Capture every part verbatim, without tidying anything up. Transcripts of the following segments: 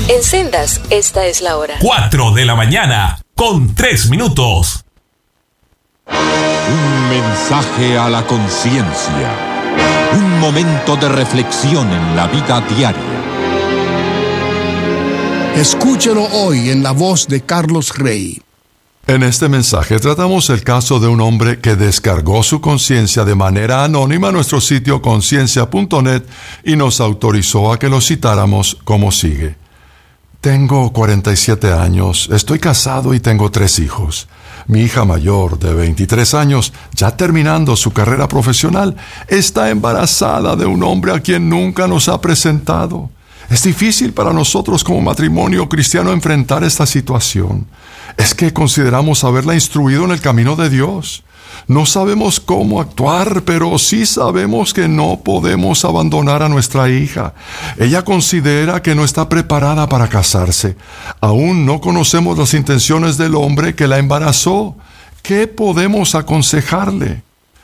En Sendas, esta es la hora. Cuatro de la mañana, con tres minutos. Un mensaje a la conciencia. Un momento de reflexión en la vida diaria. Escúchelo hoy en la voz de Carlos Rey. En este mensaje tratamos el caso de un hombre que descargó su conciencia de manera anónima a nuestro sitio conciencia punto net y nos autorizó a que lo citáramos como sigue. Tengo cuarenta y siete años, estoy casado y tengo tres hijos. Mi hija mayor, de veintitrés años, ya terminando su carrera profesional, está embarazada de un hombre a quien nunca nos ha presentado. Es difícil para nosotros como matrimonio cristiano enfrentar esta situación. Es que consideramos haberla instruido en el camino de Dios. No sabemos cómo actuar, pero sí sabemos que no podemos abandonar a nuestra hija. Ella considera que no está preparada para casarse. Aún no conocemos las intenciones del hombre que la embarazó. ¿Qué podemos aconsejarle?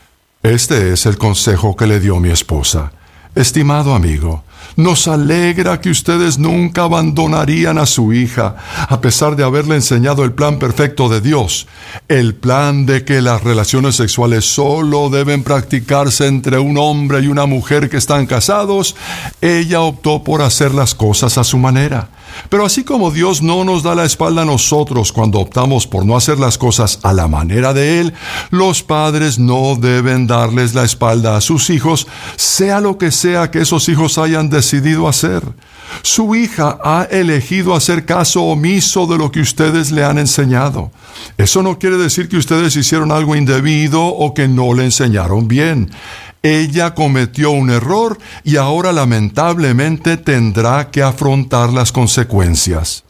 Este es el consejo que le dio mi esposa. Estimado amigo, nos alegra que ustedes nunca abandonarían a su hija, a pesar de haberle enseñado el plan perfecto de Dios, el plan de que las relaciones sexuales solo deben practicarse entre un hombre y una mujer que están casados. Ella optó por hacer las cosas a su manera. Pero así como Dios no nos da la espalda a nosotros cuando optamos por no hacer las cosas a la manera de Él, los padres no deben darles la espalda a sus hijos, sea lo que sea que esos hijos hayan decidido hacer. Su hija ha elegido hacer caso omiso de lo que ustedes le han enseñado. Eso no quiere decir que ustedes hicieron algo indebido o que no le enseñaron bien. Ella cometió un error y ahora lamentablemente tendrá que afrontar las consecuencias.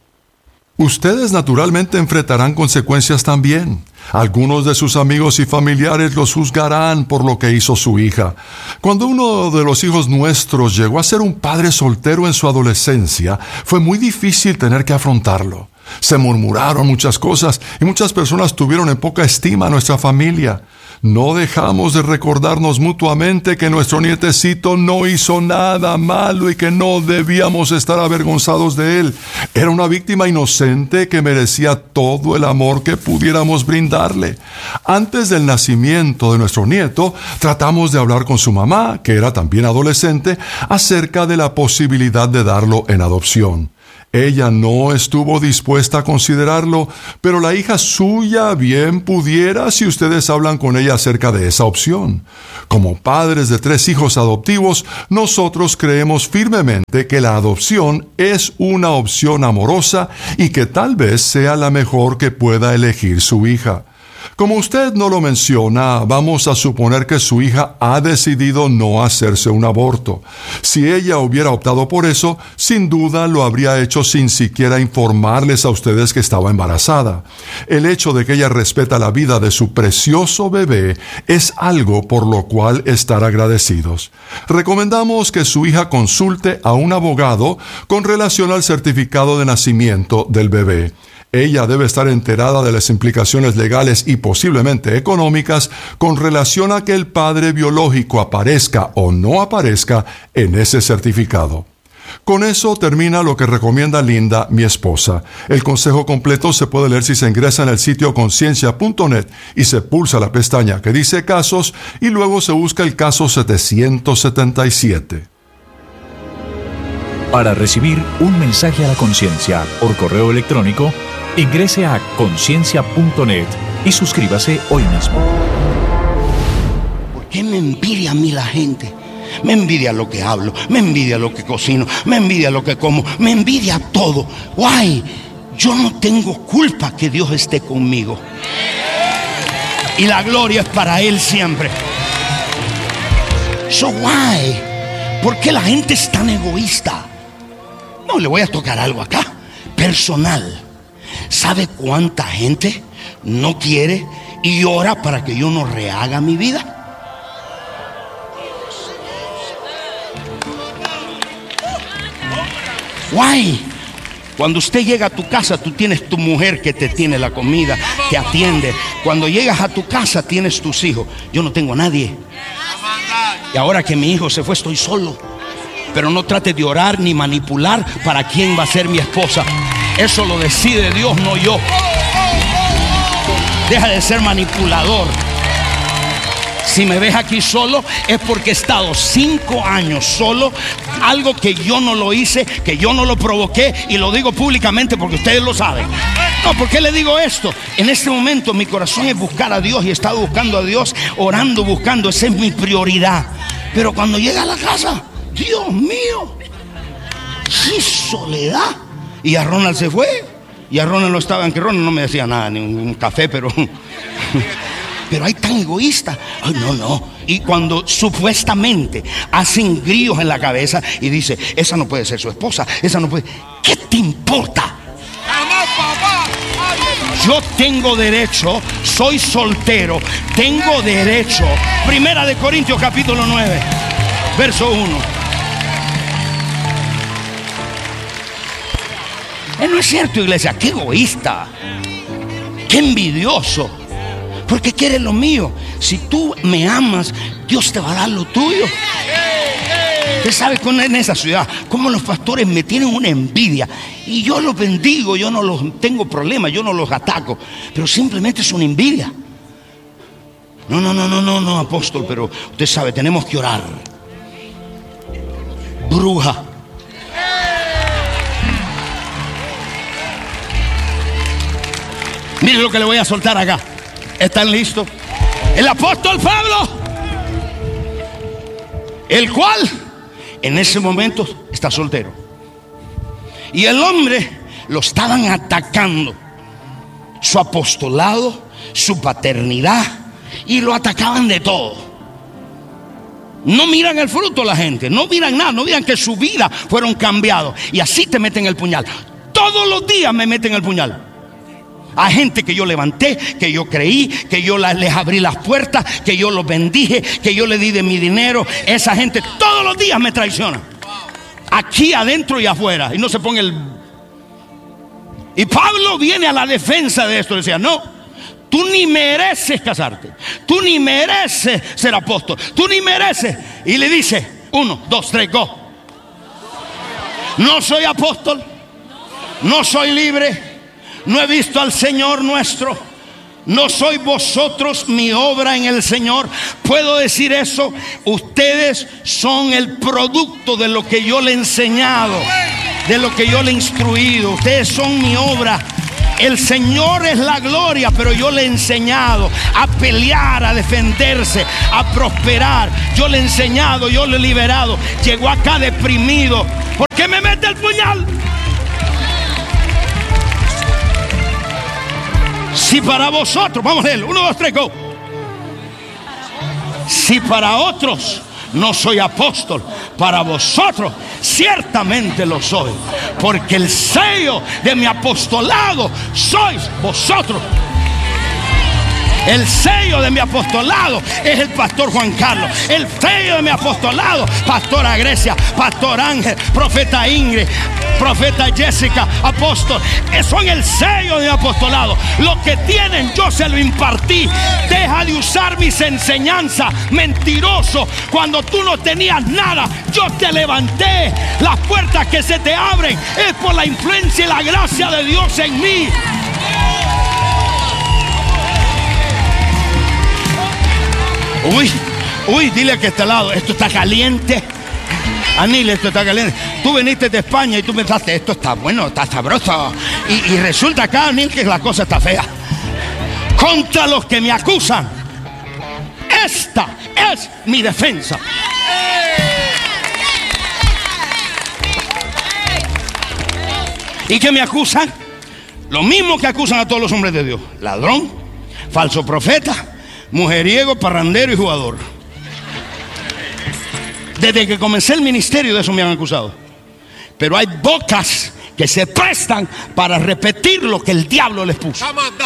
Ustedes naturalmente enfrentarán consecuencias también. Algunos de sus amigos y familiares los juzgarán por lo que hizo su hija. Cuando uno de los hijos nuestros llegó a ser un padre soltero en su adolescencia, fue muy difícil tener que afrontarlo. Se murmuraron muchas cosas y muchas personas tuvieron en poca estima a nuestra familia. No dejamos de recordarnos mutuamente que nuestro nietecito no hizo nada malo y que no debíamos estar avergonzados de él. Era una víctima inocente que merecía todo el amor que pudiéramos brindarle. Antes del nacimiento de nuestro nieto, tratamos de hablar con su mamá, que era también adolescente, acerca de la posibilidad de darlo en adopción. Ella no estuvo dispuesta a considerarlo, pero la hija suya bien pudiera si ustedes hablan con ella acerca de esa opción. Como padres de tres hijos adoptivos, nosotros creemos firmemente que la adopción es una opción amorosa y que tal vez sea la mejor que pueda elegir su hija. Como usted no lo menciona, vamos a suponer que su hija ha decidido no hacerse un aborto. Si ella hubiera optado por eso, sin duda lo habría hecho sin siquiera informarles a ustedes que estaba embarazada. El hecho de que ella respeta la vida de su precioso bebé es algo por lo cual estar agradecidos. Recomendamos que su hija consulte a un abogado con relación al certificado de nacimiento del bebé. Ella debe estar enterada de las implicaciones legales y posiblemente económicas con relación a que el padre biológico aparezca o no aparezca en ese certificado. Con eso termina lo que recomienda Linda, mi esposa. El consejo completo se puede leer si se ingresa en el sitio conciencia punto net y se pulsa la pestaña que dice casos y luego se busca el caso setecientos setenta y siete. Para recibir un mensaje a la conciencia por correo electrónico, ingrese a conciencia punto net y suscríbase hoy mismo. ¿Por qué me envidia a mí la gente? Me envidia lo que hablo, me envidia lo que cocino, me envidia lo que como, me envidia todo. Guay, yo no tengo culpa que Dios esté conmigo. Y la gloria es para Él siempre. So why? ¿Por qué la gente es tan egoísta? No, le voy a tocar algo acá, personal. ¿Sabe cuánta gente no quiere y ora para que yo no rehaga mi vida? Why? Cuando usted llega a tu casa, tú tienes tu mujer que te tiene la comida, te atiende. Cuando llegas a tu casa, tienes tus hijos. Yo no tengo a nadie. Y ahora que mi hijo se fue, estoy solo. pero no trate de orar ni manipular para quién va a ser mi esposa. Eso lo decide Dios, no yo. Deja de ser manipulador. Si me ves aquí solo es porque he estado cinco años solo. Algo que yo no lo hice, que yo no lo provoqué, y lo digo públicamente porque ustedes lo saben. No, ¿por qué le digo esto? En este momento mi corazón es buscar a Dios y he estado buscando a Dios, orando, buscando. Esa es mi prioridad. Pero cuando llega a la casa, Dios mío, qué soledad. Y a Ronald se fue. Y a Ronald no estaba, aunque Ronald no me decía nada, ni un, un café, pero... Pero hay tan egoísta. Ay, no, no. Y cuando supuestamente hacen grillos en la cabeza y dice, esa no puede ser su esposa, esa no puede. ¿Qué te importa? Yo tengo derecho, soy soltero, tengo derecho. Primera de Corintios capítulo nueve, verso uno. Eh, no es cierto, iglesia, qué egoísta, qué envidioso. Porque quieres lo mío. Si tú me amas, Dios te va a dar lo tuyo. Usted sabe con en esa ciudad cómo los pastores me tienen una envidia. Y yo los bendigo, yo no los tengo problemas, yo no los ataco. Pero simplemente es una envidia. No, no, no, no, no, no, apóstol, pero usted sabe, tenemos que orar. Bruja. Mire lo que le voy a soltar acá. ¿Están listos? El apóstol Pablo, el cual en ese momento está soltero, y el hombre lo estaban atacando, su apostolado, su paternidad, y lo atacaban de todo. No miran el fruto la gente, no miran nada, no miran que su vida fueron cambiados, y así te meten el puñal. Todos los días me meten el puñal. A gente que yo levanté, que yo creí, que yo les abrí las puertas, que yo los bendije, que yo les di de mi dinero. Esa gente todos los días me traiciona, aquí adentro y afuera. Y no se pone el... Y Pablo viene a la defensa de esto. Decía, no, tú ni mereces casarte, tú ni mereces ser apóstol, tú ni mereces. Y le dice, uno, dos, tres, go. No soy apóstol, no soy libre, no he visto al Señor nuestro, no soy vosotros mi obra en el Señor. ¿Puedo decir eso? Ustedes son el producto de lo que yo le he enseñado, de lo que yo le he instruido. Ustedes son mi obra. El Señor es la gloria, pero yo le he enseñado a pelear, a defenderse, a prosperar. Yo le he enseñado, yo le he liberado. Llegó acá deprimido. ¿Por qué me mete el puñal? Si para vosotros, vamos a leerlo, uno, dos, tres, go. Si para otros no soy apóstol, para vosotros ciertamente lo soy, porque el sello de mi apostolado sois vosotros. El sello de mi apostolado es el pastor Juan Carlos. El sello de mi apostolado, pastora Grecia, pastor Ángel, profeta Ingrid, profeta Jessica, apóstol. Son el sello de mi apostolado. Lo que tienen yo se lo impartí. Deja de usar mis enseñanzas, mentiroso. Cuando tú no tenías nada, yo te levanté. Las puertas que se te abren es por la influencia y la gracia de Dios en mí. Uy, uy, dile que está al lado, esto está caliente. Anil, esto está caliente. Tú viniste de España y tú pensaste, esto está bueno, está sabroso. Y, y resulta acá, Anil, que la cosa está fea. Contra los que me acusan, esta es mi defensa. ¿Y qué me acusan? Lo mismo que acusan a todos los hombres de Dios: ladrón, falso profeta, mujeriego, parrandero y jugador. Desde que comencé el ministerio de eso me han acusado. Pero hay bocas que se prestan para repetir lo que el diablo les puso.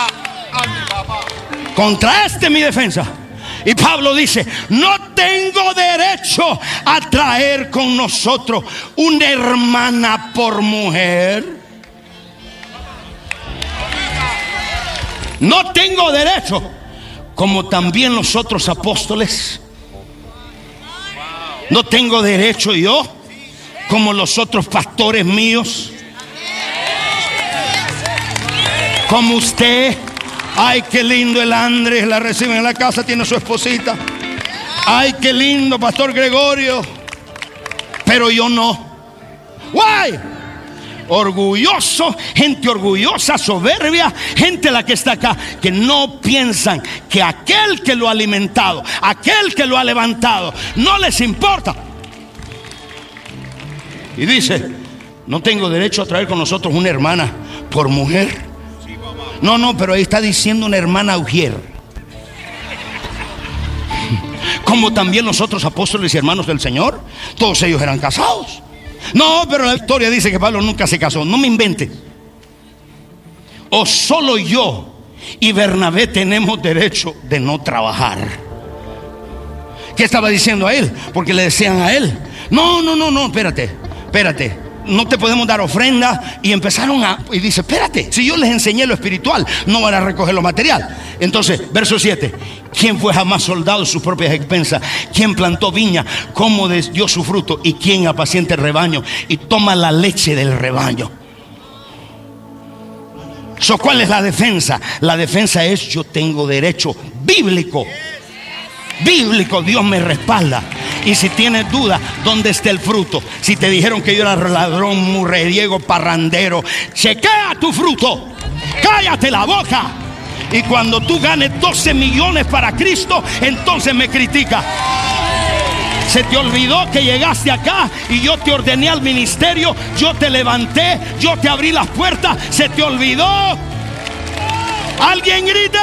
Contra este mi defensa. Y Pablo dice, no tengo derecho a traer con nosotros una hermana por mujer. No tengo derecho. Como también los otros apóstoles. No tengo derecho yo como los otros pastores míos, como usted. Ay, qué lindo el Andrés, la reciben en la casa, tiene su esposita. Ay, qué lindo, Pastor Gregorio. Pero yo no. Guay. Orgulloso, gente orgullosa, soberbia, gente la que está acá, que no piensan que aquel que lo ha alimentado, aquel que lo ha levantado, no les importa. Y dice, no tengo derecho a traer con nosotros una hermana por mujer. No, no, pero ahí está diciendo una hermana ujier. Como también los otros apóstoles y hermanos del Señor, todos ellos eran casados. No, pero la historia dice que Pablo nunca se casó. No me inventes. O solo yo y Bernabé tenemos derecho de no trabajar. ¿Qué estaba diciendo a él? Porque le decían a él, no, no, no, no, espérate, espérate, no te podemos dar ofrenda. Y empezaron a, y dice, espérate, si yo les enseñé lo espiritual, no van a recoger lo material. Entonces, verso siete, ¿quién fue jamás soldado de sus propias expensas? ¿Quién plantó viña? ¿Cómo dio su fruto? ¿Y quién apacienta el rebaño y toma la leche del rebaño? So, ¿cuál es la defensa? La defensa es, yo tengo derecho bíblico. Bíblico, Dios me respalda. Y si tienes duda, ¿dónde está el fruto? Si te dijeron que yo era ladrón, mujeriego, parrandero, chequea tu fruto. Cállate la boca. Y cuando tú ganes doce millones para Cristo, entonces me critica. Se te olvidó que llegaste acá y yo te ordené al ministerio, yo te levanté, yo te abrí las puertas. Se te olvidó. Alguien grite.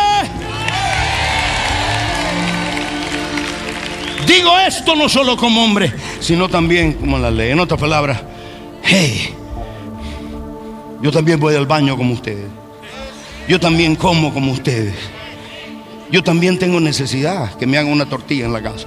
Digo esto no solo como hombre, sino también como la ley. En otras palabras, hey, yo también voy al baño como ustedes. Yo también como como ustedes. Yo también tengo necesidad que me hagan una tortilla en la casa.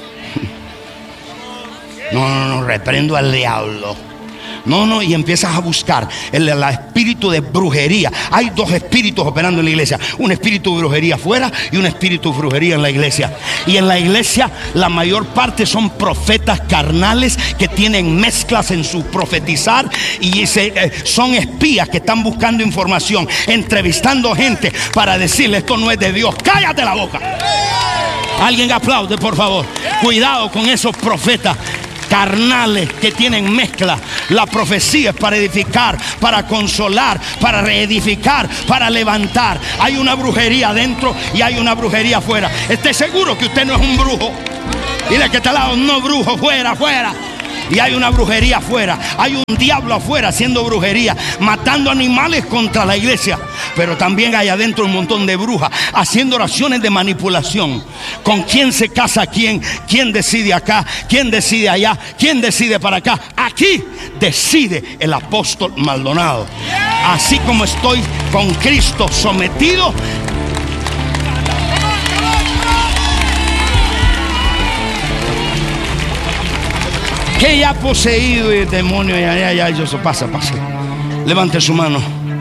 No, no, no, reprendo al diablo. No, no, y empiezas a buscar el, el espíritu de brujería. Hay dos espíritus operando en la iglesia: un espíritu de brujería afuera y un espíritu de brujería en la iglesia. Y en la iglesia la mayor parte son profetas carnales que tienen mezclas en su profetizar. Y se, eh, son espías que están buscando información, entrevistando gente para decirle esto no es de Dios. Cállate la boca. Alguien aplaude, por favor. Cuidado con esos profetas carnales que tienen mezcla. La profecía es para edificar, para consolar, para reedificar, para levantar. Hay una brujería adentro y hay una brujería afuera. Esté seguro que usted no es un brujo. Dile que está al lado, no brujo, fuera, fuera. Y hay una brujería afuera. Hay un diablo afuera haciendo brujería, matando animales contra la iglesia. Pero también hay adentro un montón de brujas haciendo oraciones de manipulación. ¿Con quién se casa quién? ¿Quién decide acá? ¿Quién decide allá? ¿Quién decide para acá? Aquí decide el apóstol Maldonado. Así como estoy con Cristo sometido, que ya poseído el demonio, ya, ya, ya, eso pasa, pasa. Levante su mano.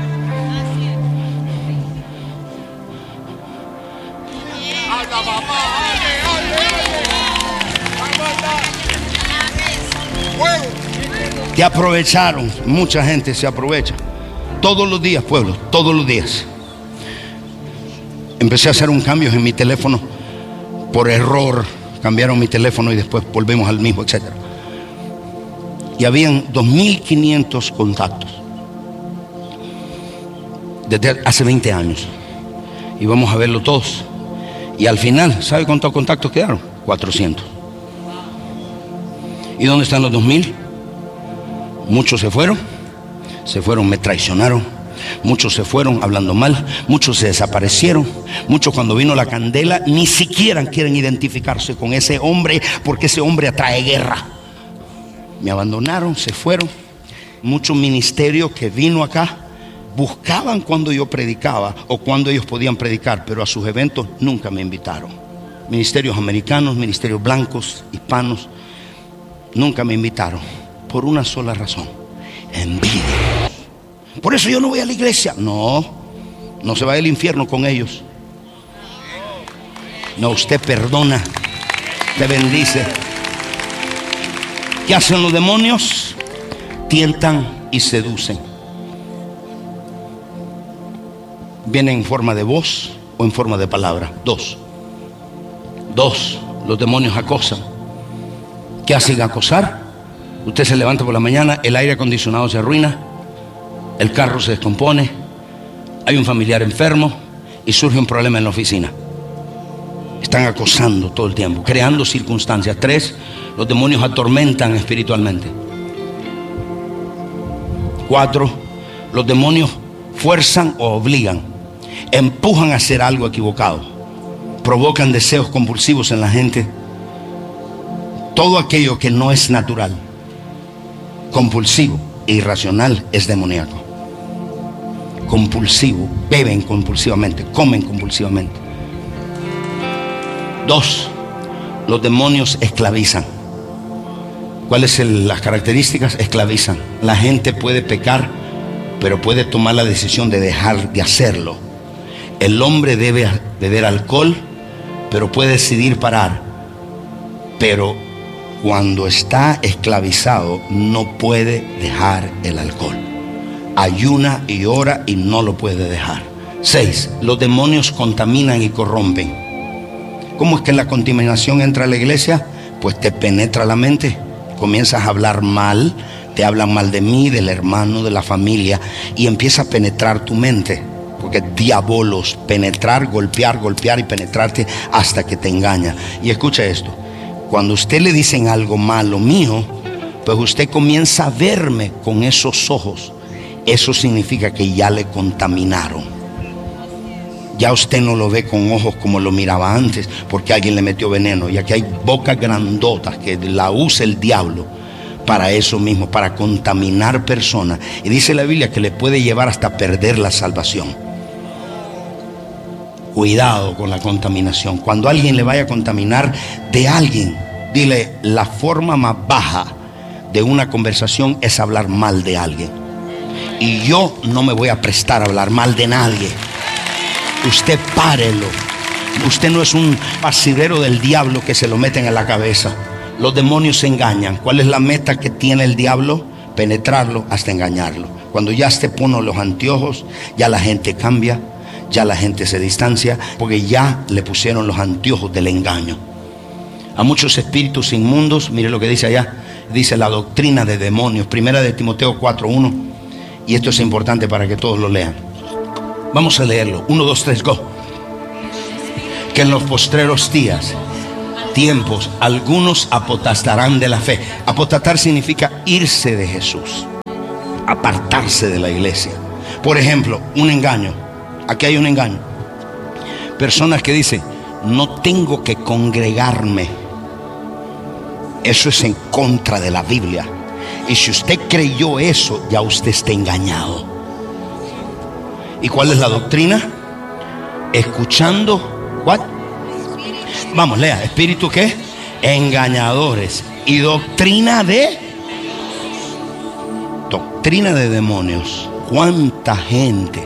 Te aprovecharon, mucha gente se aprovecha. Todos los días, pueblo, todos los días. Empecé a hacer un cambio en mi teléfono. Por error, cambiaron mi teléfono y después volvemos al mismo, etcétera. Y habían dos mil quinientos contactos desde hace veinte años. Y vamos a verlo todos. Y al final, ¿sabe cuántos contactos quedaron? cuatrocientos. ¿Y dónde están los dos mil? Muchos se fueron. Se fueron, me traicionaron. Muchos se fueron hablando mal. Muchos se desaparecieron. Muchos, cuando vino la candela, ni siquiera quieren identificarse con ese hombre, porque ese hombre atrae guerra. Me abandonaron, se fueron. Muchos ministerios que vino acá buscaban cuando yo predicaba o cuando ellos podían predicar, pero a sus eventos nunca me invitaron. Ministerios americanos, ministerios blancos, hispanos, nunca me invitaron por una sola razón: envidia. Por eso yo no voy a la iglesia. No, no se va al infierno con ellos. No, usted perdona, te bendice. ¿Qué hacen los demonios? tientan y seducen. Vienen en forma de voz o en forma de palabra. Dos. Dos. Los demonios acosan. ¿Qué hacen acosar? Usted se levanta por la mañana, el aire acondicionado se arruina, el carro se descompone, hay un familiar enfermo y surge un problema en la oficina. Están acosando todo el tiempo, creando circunstancias. Tres, los demonios atormentan espiritualmente. Cuatro, los demonios fuerzan o obligan, empujan a hacer algo equivocado, provocan deseos compulsivos en la gente. Todo aquello que no es natural, compulsivo e irracional es demoníaco. Compulsivo, beben compulsivamente, comen compulsivamente. Dos, los demonios esclavizan. ¿Cuáles son las características? Esclavizan. La gente puede pecar, pero puede tomar la decisión de dejar de hacerlo. El hombre debe beber alcohol, pero puede decidir parar. Pero cuando está esclavizado, no puede dejar el alcohol. Ayuna y ora y no lo puede dejar. Seis, los demonios contaminan y corrompen. ¿Cómo es que la contaminación entra a la iglesia? Pues te penetra la mente, comienzas a hablar mal, te hablan mal de mí, del hermano, de la familia, y empieza a penetrar tu mente. Porque diabolos, penetrar, golpear, golpear y penetrarte hasta que te engaña. Y escucha esto. Cuando usted le dicen algo malo mío, pues usted comienza a verme con esos ojos. Eso significa que ya le contaminaron. Ya usted no lo ve con ojos como lo miraba antes, porque alguien le metió veneno. Y aquí hay bocas grandotas que la usa el diablo para eso mismo, para contaminar personas. Y dice la Biblia que le puede llevar hasta perder la salvación. Cuidado con la contaminación. Cuando alguien le vaya a contaminar de alguien, dile: la forma más baja de una conversación es hablar mal de alguien. Y yo no me voy a prestar a hablar mal de nadie. Usted párelo. Usted no es un asidero del diablo que se lo meten en la cabeza. Los demonios se engañan. ¿Cuál es la meta que tiene el diablo? Penetrarlo hasta engañarlo. Cuando ya se ponen los anteojos, ya la gente cambia. Ya la gente se distancia porque ya le pusieron los anteojos del engaño. A muchos espíritus inmundos, mire lo que dice allá, dice la doctrina de demonios, primera de Timoteo cuatro uno, y esto es importante para que todos lo lean. Vamos a leerlo, uno, dos, tres, go. Que en los postreros días, tiempos, algunos apotastarán de la fe. Apostatar significa irse de Jesús, apartarse de la iglesia. Por ejemplo, un engaño. Aquí hay un engaño. Personas que dicen: no tengo que congregarme. Eso es en contra de la Biblia. Y si usted creyó eso, ya usted está engañado. ¿Y cuál es la doctrina? Escuchando, ¿what? Vamos, lea. ¿Espíritu qué? Engañadores. Y doctrina de Doctrina de demonios. ¿Cuánta gente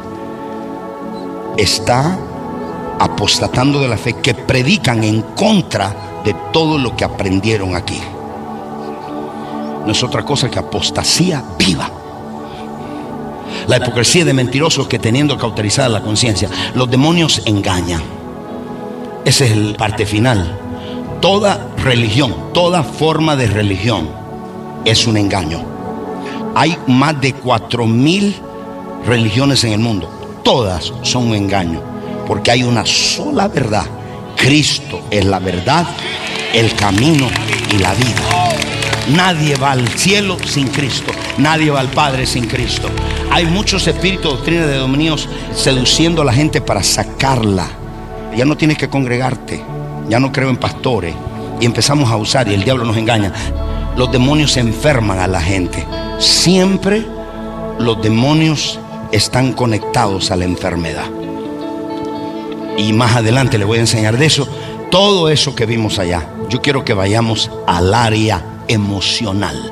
está apostatando de la fe, que predican en contra de todo lo que aprendieron aquí? No es otra cosa que apostasía viva. La hipocresía de mentirosos que, teniendo cauterizada la conciencia, los demonios engañan. Esa es la parte final. Toda religión, toda forma de religión es un engaño. Hay más de cuatro mil religiones en el mundo. Todas son un engaño, porque hay una sola verdad. Cristo es la verdad, el camino y la vida. Nadie va al cielo sin Cristo. Nadie va al Padre sin Cristo. Hay muchos espíritus, doctrinas de demonios seduciendo a la gente para sacarla. Ya no tienes que congregarte. Ya no creo en pastores. Y empezamos a usar, y el diablo nos engaña. Los demonios enferman a la gente. Siempre los demonios están conectados a la enfermedad. Y más adelante le voy a enseñar de eso. Todo eso que vimos allá. Yo quiero que vayamos al área emocional.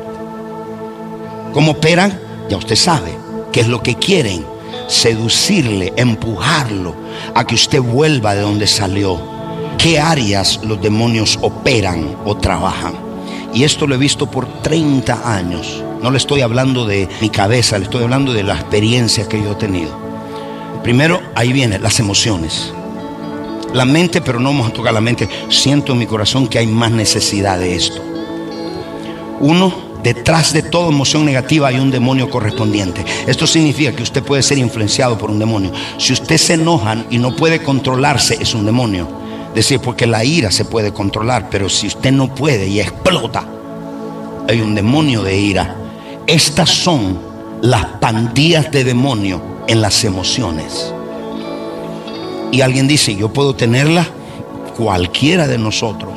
¿Cómo operan? Ya usted sabe qué es lo que quieren. Seducirle, empujarlo a que usted vuelva de donde salió. ¿Qué áreas los demonios operan o trabajan? Y esto lo he visto por treinta años. No le estoy hablando de mi cabeza, le estoy hablando de la experiencia que yo he tenido. Primero, ahí vienen las emociones. La mente, pero no vamos a tocar la mente. Siento en mi corazón que hay más necesidad de esto. Uno, detrás de toda emoción negativa hay un demonio correspondiente. Esto significa que usted puede ser influenciado por un demonio. Si usted se enoja y no puede controlarse, es un demonio. Es decir, porque la ira se puede controlar, pero si usted no puede y explota, hay un demonio de ira. Estas son las pandillas de demonio en las emociones. Y alguien dice, yo puedo tenerla, cualquiera de nosotros.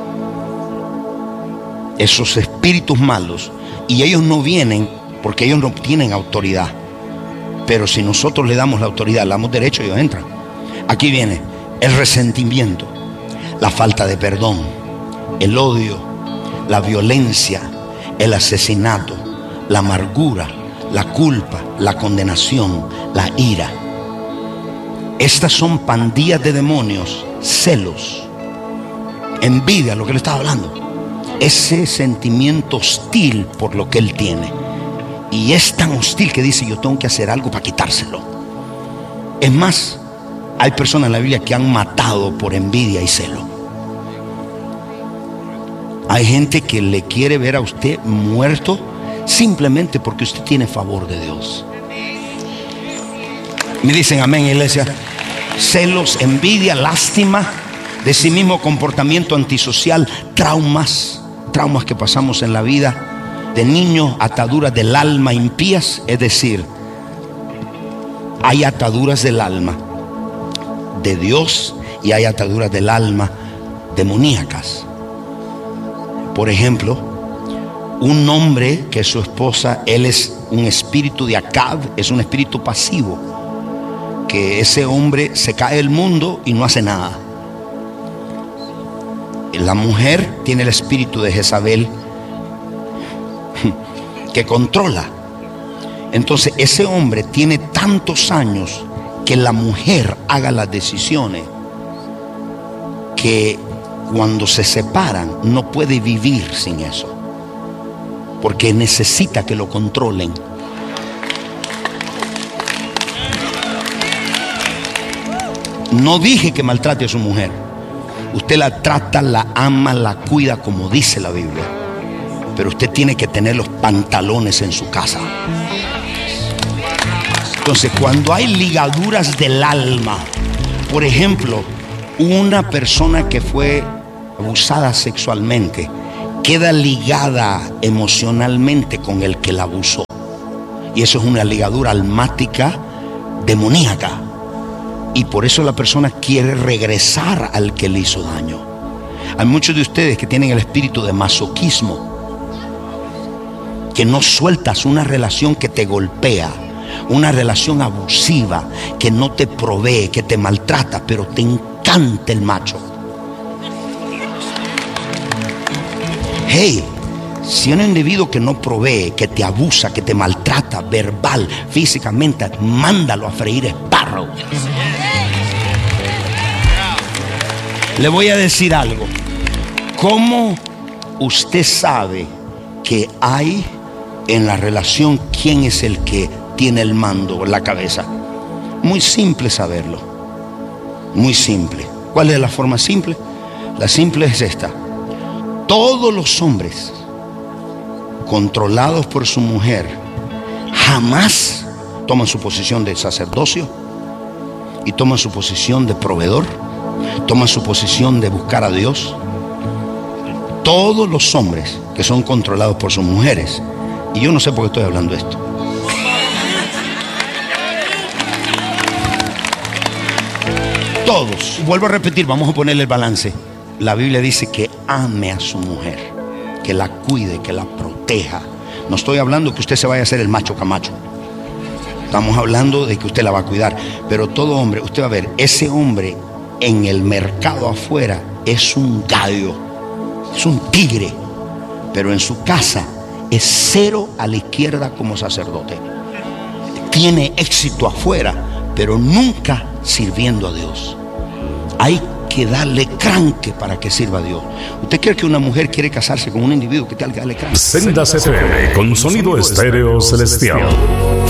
Esos espíritus malos, y ellos no vienen porque ellos no tienen autoridad. Pero si nosotros le damos la autoridad, le damos derecho, ellos entran. Aquí viene el resentimiento, la falta de perdón, el odio, la violencia, el asesinato, la amargura, la culpa, la condenación, la ira. Estas son pandillas de demonios. Celos, envidia, lo que le estaba hablando, ese sentimiento hostil por lo que él tiene. Y es tan hostil que dice, yo tengo que hacer algo para quitárselo. Es más, hay personas en la Biblia que han matado por envidia y celo. Hay gente que le quiere ver a usted muerto simplemente porque usted tiene favor de Dios. Me dicen amén, iglesia. Celos, envidia, lástima de sí mismo, comportamiento antisocial, traumas, traumas que pasamos en la vida de niños, ataduras del alma impías. Es decir, hay ataduras del alma de Dios y hay ataduras del alma demoníacas. Por ejemplo, un hombre que su esposa, él es un espíritu de Acab, es un espíritu pasivo, que ese hombre se cae del mundo y no hace nada. La mujer tiene el espíritu de Jezabel, que controla. Entonces ese hombre tiene tantos años que la mujer haga las decisiones, que cuando se separan no puede vivir sin eso, porque necesita que lo controlen. No dije que maltrate a su mujer. Usted la trata, la ama, la cuida como dice la Biblia. Pero usted tiene que tener los pantalones en su casa. Entonces, cuando hay ligaduras del alma, por ejemplo, una persona que fue abusada sexualmente queda ligada emocionalmente con el que la abusó. Y eso es una ligadura almática demoníaca. Y por eso la persona quiere regresar al que le hizo daño. Hay muchos de ustedes que tienen el espíritu de masoquismo, que no sueltas una relación que te golpea, una relación abusiva, que no te provee, que te maltrata, pero te encanta el macho. Hey, si un individuo que no provee, que te abusa, que te maltrata verbal, físicamente, mándalo a freír espárragos. Le voy a decir algo. ¿Cómo usted sabe que hay en la relación quién es el que tiene el mando en la cabeza? Muy simple saberlo. Muy simple. ¿Cuál es la forma simple? La simple es esta. Todos los hombres controlados por su mujer jamás toman su posición de sacerdocio y toman su posición de proveedor, toman su posición de buscar a Dios. Todos los hombres que son controlados por sus mujeres, y yo no sé por qué estoy hablando esto, todos, vuelvo a repetir, vamos a ponerle el balance. La Biblia dice que ame a su mujer, que la cuide, que la proteja. No estoy hablando que usted se vaya a hacer el macho camacho. Estamos hablando de que usted la va a cuidar. Pero todo hombre, usted va a ver, ese hombre en el mercado afuera es un gallo, es un tigre, pero en su casa es cero a la izquierda como sacerdote. Tiene éxito afuera, pero nunca sirviendo a Dios. Hay que darle cranque para que sirva a Dios. ¿Usted cree que una mujer quiere casarse con un individuo que tenga que darle cranque? Sendas F M con sonido estéreo celestial.